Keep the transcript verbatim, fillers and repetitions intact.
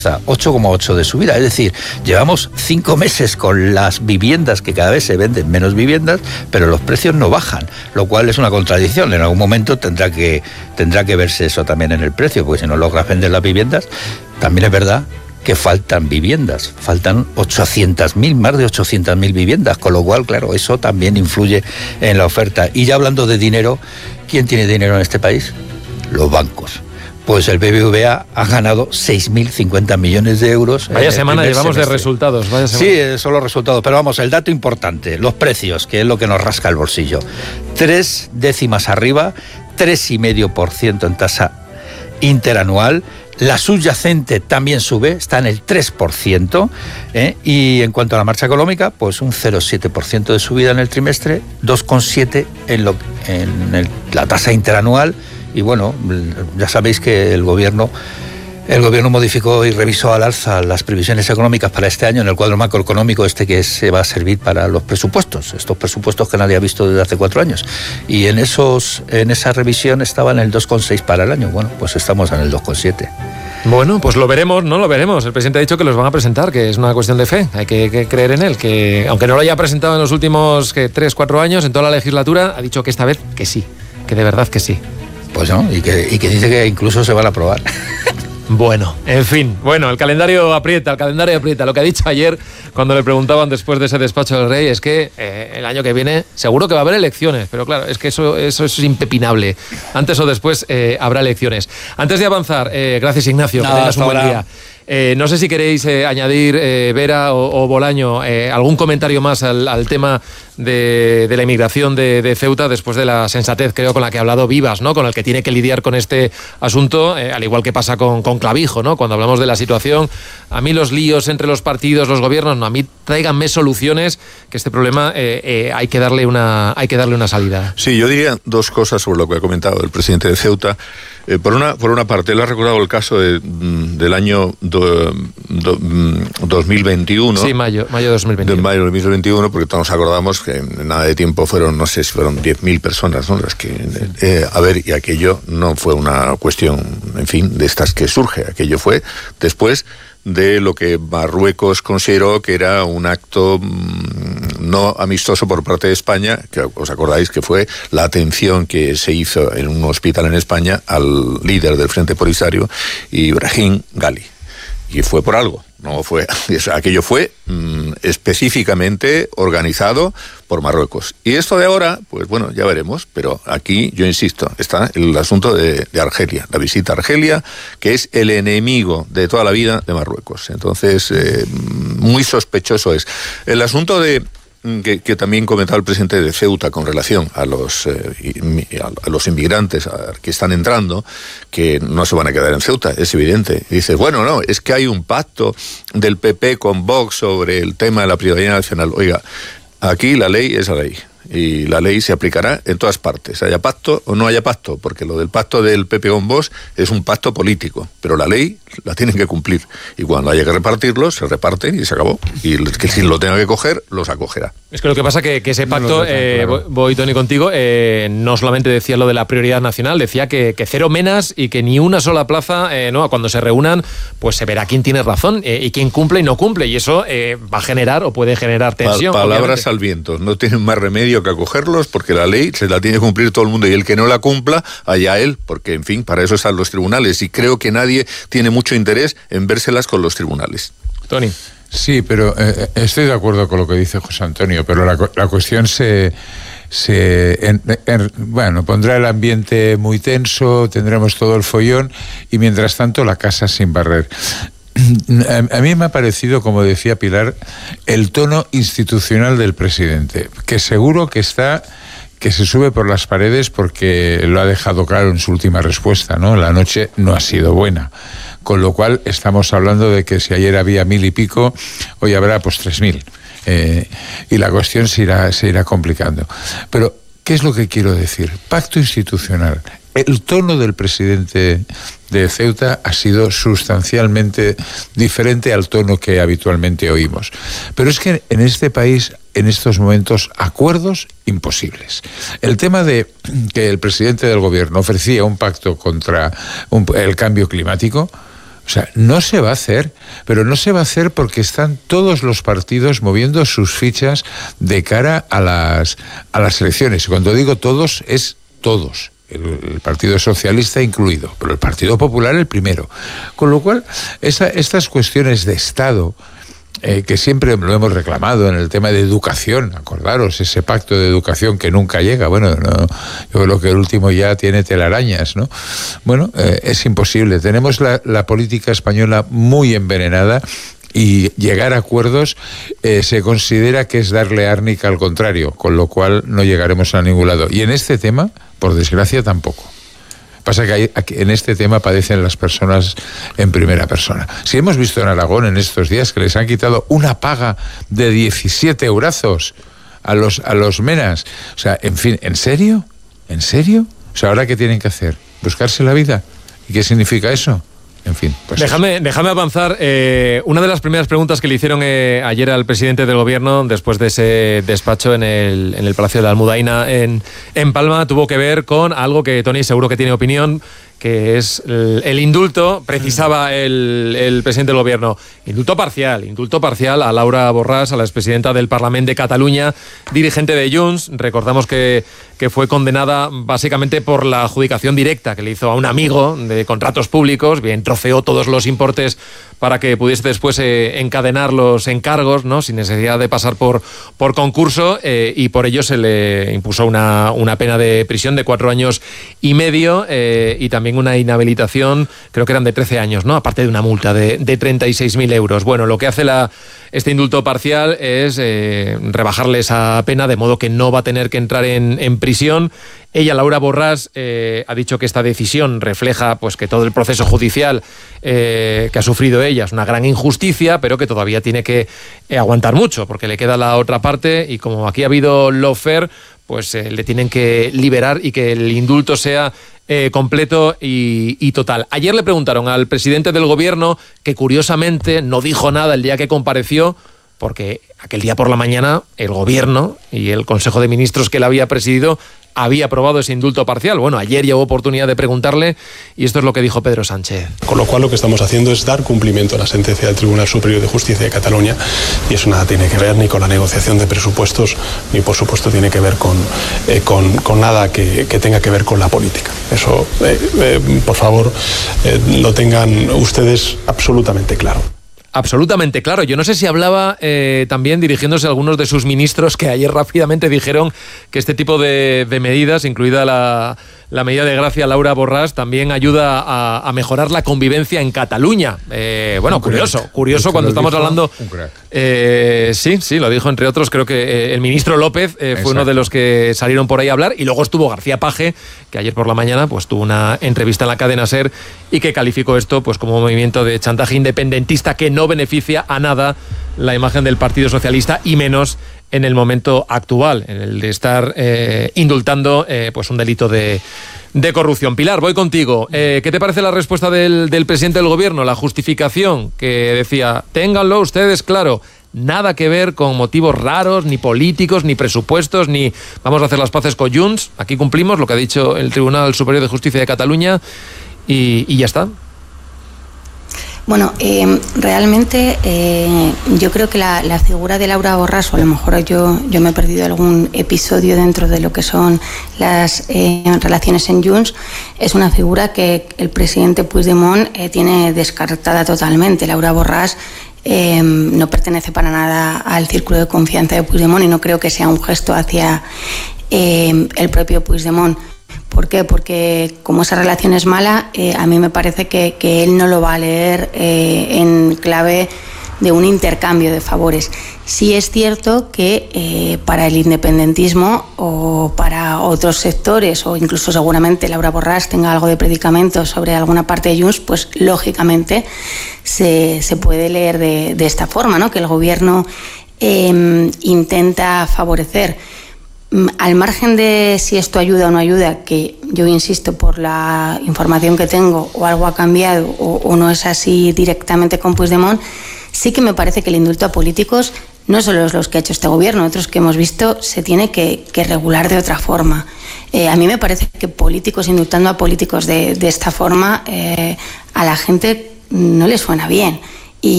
ocho coma ocho de subida, es decir, llevamos cinco meses con las viviendas que cada vez se venden menos viviendas, pero los precios no bajan, lo cual es una contradicción. En algún momento tendrá que tendrá que verse eso también en el precio, porque si no logras vender las viviendas, también es verdad que faltan viviendas, faltan ochocientas mil, más de ochocientas mil viviendas, con lo cual, claro, eso también influye en la oferta. Y ya hablando de dinero, ¿quién tiene dinero en este país? Los bancos. Pues el B B V A ha ganado seis mil cincuenta millones de euros. Vaya semana llevamos semestre. de resultados. Vaya semana. Sí, son los resultados. Pero vamos, el dato importante, los precios, que es lo que nos rasca el bolsillo. Tres décimas arriba, tres coma cinco por ciento en tasa interanual. La subyacente también sube, está en el tres por ciento. ¿eh? Y en cuanto a la marcha económica, pues un cero coma siete por ciento de subida en el trimestre, dos coma siete por ciento en, lo, en el, la tasa interanual. Y bueno, ya sabéis que el gobierno el gobierno modificó y revisó al alza las previsiones económicas para este año en el cuadro macroeconómico este que se va a servir para los presupuestos, estos presupuestos que nadie ha visto desde hace cuatro años. Y en esos en esa revisión estaba en el dos coma seis para el año. Bueno, pues estamos en el dos coma siete. Bueno, pues lo veremos, ¿no? Lo veremos. El presidente ha dicho que los van a presentar, que es una cuestión de fe. Hay que, que creer en él, que aunque no lo haya presentado en los últimos que, tres, cuatro años, en toda la legislatura, ha dicho que esta vez que sí, que de verdad que sí. Pues no, y que, y que dice que incluso se van a aprobar. Bueno, en fin, bueno, el calendario aprieta, el calendario aprieta. Lo que ha dicho ayer, cuando le preguntaban después de ese despacho del rey, es que eh, el año que viene seguro que va a haber elecciones, pero claro, es que eso, eso, eso es impepinable. Antes o después eh, habrá elecciones. Antes de avanzar, eh, gracias Ignacio, Nada, que tengas un buen ahora. día. Eh, no sé si queréis eh, añadir, eh, Vera o, o Bolaño, eh, algún comentario más al, al tema de, de la inmigración de, de Ceuta después de la sensatez, creo, con la que ha hablado Vivas, ¿no? Con el que tiene que lidiar con este asunto, eh, al igual que pasa con, con Clavijo, ¿no? Cuando hablamos de la situación, a mí los líos entre los partidos, los gobiernos, no, a mí tráiganme soluciones, que este problema eh, eh, hay que darle una, hay que darle una salida. Sí, yo diría dos cosas sobre lo que ha comentado el presidente de Ceuta. Eh, por una por una parte, él ha recordado el caso de, del año do, do, dos mil veintiuno. Sí, mayo, mayo de dos mil veintiuno. De mayo de dos mil veintiuno, porque todos nos acordamos que en nada de tiempo fueron, no sé si fueron diez mil personas, ¿no? Las que, eh, a ver, y aquello no fue una cuestión, en fin, de estas que surge. Aquello fue después de lo que Marruecos consideró que era un acto mmm, no amistoso por parte de España, que os acordáis que fue la atención que se hizo en un hospital en España al líder del Frente Polisario, Ibrahim Gali. Y fue por algo, no fue, aquello fue mmm, específicamente organizado por Marruecos. Y esto de ahora, pues bueno, ya veremos, pero aquí, yo insisto, está el asunto de, de Argelia, la visita a Argelia, que es el enemigo de toda la vida de Marruecos. Entonces, eh, muy sospechoso es. El asunto de Que, que también comentaba el presidente de Ceuta con relación a los eh, a los inmigrantes a, que están entrando, que no se van a quedar en Ceuta, es evidente. Y dice, bueno, no, es que hay un pacto del P P con Vox sobre el tema de la prioridad nacional. Oiga, aquí la ley es la ley. Y la ley se aplicará en todas partes, haya pacto o no haya pacto, porque lo del pacto del P P con Vox es un pacto político, pero la ley la tienen que cumplir. Y cuando haya que repartirlos, se reparten y se acabó. Y el que si lo tenga que coger, los acogerá. Es que lo que pasa que, que ese pacto, no eh, claro. voy, Tony, contigo, eh, no solamente decía lo de la prioridad nacional, decía que, que cero menas y que ni una sola plaza, eh, no, cuando se reúnan, pues se verá quién tiene razón eh, y quién cumple y no cumple. Y eso eh, va a generar o puede generar tensión. Pa- palabras obviamente. Al viento, no tienen más remedio que acogerlos, porque la ley se la tiene que cumplir todo el mundo, y el que no la cumpla, allá él, porque en fin, para eso están los tribunales, y creo que nadie tiene mucho interés en vérselas con los tribunales. Tony. Sí, pero eh, estoy de acuerdo con lo que dice José Antonio, pero la, la cuestión se... se en, en, bueno, pondrá el ambiente muy tenso, tendremos todo el follón, y mientras tanto la casa sin barrer. A mí me ha parecido, como decía Pilar, el tono institucional del presidente, que seguro que está, que se sube por las paredes, porque lo ha dejado claro en su última respuesta, ¿no? La noche no ha sido buena, con lo cual estamos hablando de que si ayer había mil y pico, hoy habrá pues tres mil, eh, y la cuestión se irá, se irá complicando. Pero, ¿qué es lo que quiero decir? Pacto institucional. El tono del presidente de Ceuta ha sido sustancialmente diferente al tono que habitualmente oímos. Pero es que en este país, en estos momentos, acuerdos imposibles. El tema de que el presidente del gobierno ofrecía un pacto contra un, el cambio climático, o sea, no se va a hacer, pero no se va a hacer porque están todos los partidos moviendo sus fichas de cara a las, a las elecciones. Cuando digo todos, es todos. El, el Partido Socialista incluido, pero el Partido Popular el primero. Con lo cual, esa, estas cuestiones de Estado, eh, que siempre lo hemos reclamado en el tema de educación, acordaros, ese pacto de educación que nunca llega, bueno, no, yo creo que el último ya tiene telarañas, ¿no? Bueno, eh, es imposible. Tenemos la, la política española muy envenenada, y llegar a acuerdos eh, se considera que es darle árnica al contrario, con lo cual no llegaremos a ningún lado. Y en este tema, por desgracia, tampoco. Pasa que hay, en este tema padecen las personas en primera persona. Si hemos visto en Aragón en estos días que les han quitado una paga de diecisiete eurazos a los, a los menas. O sea, en fin, ¿en serio? ¿En serio? O sea, ¿ahora qué tienen que hacer? ¿Buscarse la vida? ¿Y qué significa eso? En fin, pues déjame, déjame avanzar. Eh, una de las primeras preguntas que le hicieron eh, ayer al presidente del gobierno, después de ese despacho en el, en el Palacio de la Almudaina en, en Palma, tuvo que ver con algo que Tony seguro que tiene opinión, que es el, el indulto. Precisaba el, el presidente del gobierno, indulto parcial, indulto parcial a Laura Borràs, a la expresidenta del Parlament de Cataluña, dirigente de Junts. Recordamos que, que fue condenada básicamente por la adjudicación directa que le hizo a un amigo de contratos públicos, bien troceó todos los importes para que pudiese después eh, encadenar los encargos, ¿no?, sin necesidad de pasar por, por concurso, eh, y por ello se le impuso una, una pena de prisión de cuatro años y medio eh, y también una inhabilitación, creo que eran de trece años, ¿no?, aparte de una multa de, de treinta y seis mil euros. Bueno, lo que hace la, este indulto parcial es eh, rebajarle esa pena, de modo que no va a tener que entrar en, en prisión. Ella, Laura Borràs, eh, ha dicho que esta decisión refleja pues que todo el proceso judicial eh, que ha sufrido ella es una gran injusticia, pero que todavía tiene que eh, aguantar mucho, porque le queda la otra parte, y como aquí ha habido lawfare, pues eh, le tienen que liberar y que el indulto sea eh, completo y, y total. Ayer le preguntaron al presidente del gobierno, que curiosamente no dijo nada el día que compareció, porque aquel día por la mañana el gobierno y el Consejo de Ministros que él había presidido había aprobado ese indulto parcial. Bueno, ayer ya hubo oportunidad de preguntarle y esto es lo que dijo Pedro Sánchez. Con lo cual lo que estamos haciendo es dar cumplimiento a la sentencia del Tribunal Superior de Justicia de Cataluña, y eso nada tiene que ver ni con la negociación de presupuestos, ni por supuesto tiene que ver con, eh, con, con nada que, que tenga que ver con la política. Eso, eh, eh, por favor, eh, lo tengan ustedes absolutamente claro. Absolutamente claro. Yo no sé si hablaba eh, también dirigiéndose a algunos de sus ministros, que ayer rápidamente dijeron que este tipo de, de medidas, incluida la, la medida de gracia Laura Borràs, también ayuda a, a mejorar la convivencia en Cataluña. Eh, bueno, un curioso, crack. curioso cuando estamos dijo, hablando... Eh, sí, sí, lo dijo entre otros, creo que eh, el ministro López eh, fue uno de los que salieron por ahí a hablar, y luego estuvo García Page, que ayer por la mañana pues tuvo una entrevista en la cadena SER y que calificó esto pues como un movimiento de chantaje independentista que no beneficia a nada la imagen del Partido Socialista, y menos en el momento actual, en el de estar eh, indultando eh, pues un delito de, de corrupción. Pilar, voy contigo. Eh, ¿Qué te parece la respuesta del, del presidente del gobierno? La justificación que decía, ténganlo ustedes claro, nada que ver con motivos raros, ni políticos, ni presupuestos, ni vamos a hacer las paces con Junts. Aquí cumplimos lo que ha dicho el Tribunal Superior de Justicia de Cataluña y, y ya está. Bueno, eh, realmente eh, yo creo que la, la figura de Laura Borràs, o a lo mejor yo, yo me he perdido algún episodio dentro de lo que son las eh, relaciones en Junts, es una figura que el presidente Puigdemont eh, tiene descartada totalmente. Laura Borràs eh, no pertenece para nada al círculo de confianza de Puigdemont, y no creo que sea un gesto hacia eh, el propio Puigdemont. ¿Por qué? Porque como esa relación es mala, eh, a mí me parece que, que él no lo va a leer eh, en clave de un intercambio de favores. Sí es cierto que eh, para el independentismo o para otros sectores, o incluso seguramente Laura Borràs tenga algo de predicamento sobre alguna parte de Junts, pues lógicamente se, se puede leer de, de esta forma, ¿no? Que el gobierno eh, intenta favorecer. Al margen de si esto ayuda o no ayuda, que yo insisto, por la información que tengo, o algo ha cambiado o, o no es así directamente con Puigdemont, sí que me parece que el indulto a políticos, no solo es los que ha hecho este gobierno, otros que hemos visto, se tiene que, que regular de otra forma. Eh, a mí me parece que políticos indultando a políticos de, de esta forma, eh, a la gente no le suena bien.